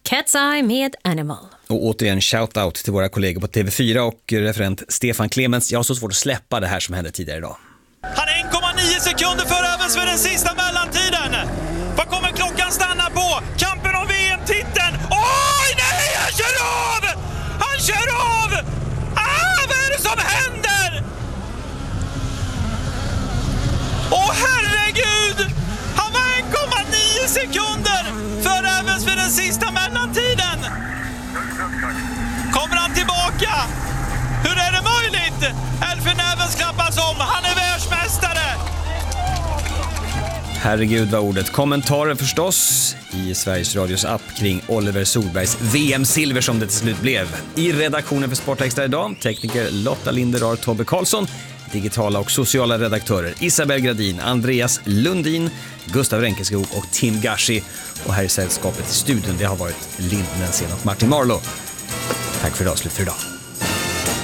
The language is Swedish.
Cat's Eye med Animal. Och återigen shout-out till våra kollegor på TV4 och referent Stefan Clemens. Jag har så svårt att släppa det här som hände tidigare idag. Han är 1,9 sekunder före Evans för den sista mellantiden. Vad kommer klockan stanna på? Kampen om VM-titeln. Oj, nej, han kör av! Han kör av! Vad är det som händer? Åh, herregud! Han var 1,9 sekunder före Evans för den sista mellantiden. Kommer han tillbaka? Hur är det möjligt? Elfyn Evans klappas om. Han är världsmästare. Herregud vad ordet. Kommentarer förstås i Sveriges Radios app kring Oliver Solbergs VM-silver som det till slut blev. I redaktionen för Sportextra idag, tekniker Lotta Linderar, Tobbe Karlsson, digitala och sociala redaktörer Isabel Gradin, Andreas Lundin, Gustav Renkeskog och Tim Gashi. Och här i sällskapet i studion, det har varit Lind Nensén och Martin Marlow. Tack för idag, slut för idag.